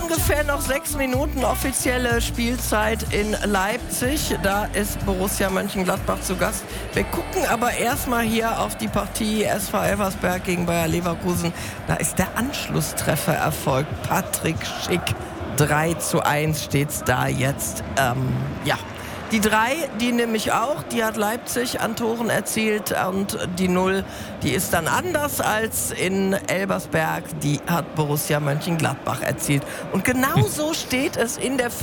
ungefähr noch 6 Minuten offizielle Spielzeit in Leipzig. Da ist Borussia Mönchengladbach zu Gast. Wir gucken aber erstmal hier auf die Partie SV Elversberg gegen Bayer Leverkusen. Da ist der Anschlusstreffer erfolgt. Patrick Schick. 3:1 steht's da jetzt. Die 3, die nehme ich auch, die hat Leipzig an Toren erzielt und die 0, die ist dann anders als in Elversberg, die hat Borussia Mönchengladbach erzielt. Und genauso steht es in der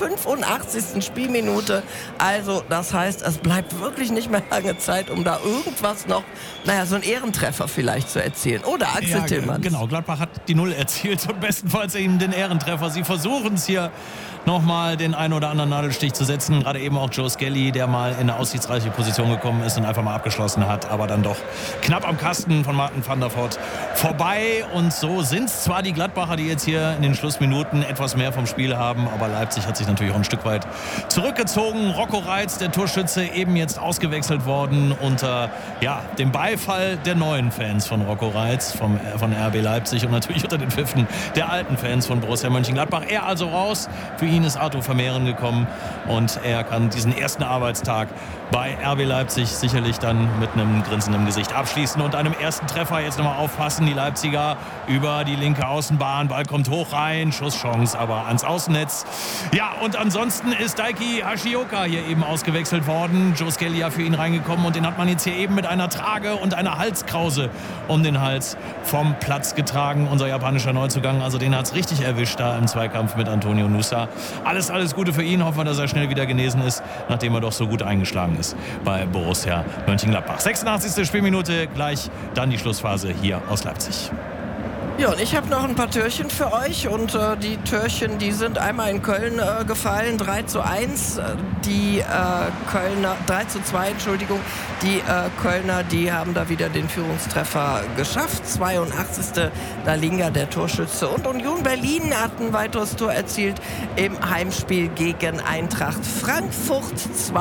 85. Spielminute. Also das heißt, es bleibt wirklich nicht mehr lange Zeit, um da irgendwas noch, so einen Ehrentreffer vielleicht zu erzielen. Oder Axel Tillmanns. Genau, Gladbach hat die 0 erzielt und bestenfalls eben den Ehrentreffer. Sie versuchen es hier nochmal den einen oder anderen Nadelstich zu setzen. Gerade eben auch Joe Skelly, der mal in eine aussichtsreiche Position gekommen ist und einfach mal abgeschlossen hat, aber dann doch knapp am Kasten von Martin van der Voort vorbei. Und so sind es zwar die Gladbacher, die jetzt hier in den Schlussminuten etwas mehr vom Spiel haben, aber Leipzig hat sich natürlich auch ein Stück weit zurückgezogen. Rocco Reitz, der Torschütze, eben jetzt ausgewechselt worden unter dem Beifall der neuen Fans von Rocco Reitz, von RB Leipzig und natürlich unter den Pfiffen der alten Fans von Borussia Mönchengladbach. Er also raus. Für ihn ist Arthur Vermehren gekommen und er kann diesen ersten Arbeitstag bei RB Leipzig sicherlich dann mit einem grinsenden Gesicht abschließen und einem ersten Treffer. Jetzt nochmal aufpassen, die Leipziger über die linke Außenbahn, Ball kommt hoch rein, Schusschance aber ans Außennetz. Ja, und ansonsten ist Daiki Hashioka hier eben ausgewechselt worden. Joe Skelly ja für ihn reingekommen und den hat man jetzt hier eben mit einer Trage und einer Halskrause um den Hals vom Platz getragen. Unser japanischer Neuzugang, also den hat es richtig erwischt da im Zweikampf mit Antonio Nusa. Alles Gute für ihn. Hoffen wir, dass er schnell wieder genesen ist, nachdem er doch so gut eingeschlagen ist bei Borussia Mönchengladbach. 86. Spielminute, gleich dann die Schlussphase hier aus Leipzig. Ja, und ich habe noch ein paar Türchen für euch und die Türchen, die sind einmal in Köln gefallen, 3:1, die Kölner, 3:2, Entschuldigung, die Kölner, die haben da wieder den Führungstreffer geschafft, 82. Dalinga, der Torschütze, und Union Berlin hat ein weiteres Tor erzielt im Heimspiel gegen Eintracht Frankfurt,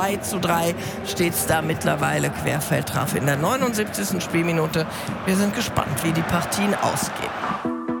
2:3 steht es da mittlerweile, Querfeld traf in der 79. Spielminute. Wir sind gespannt, wie die Partien ausgehen.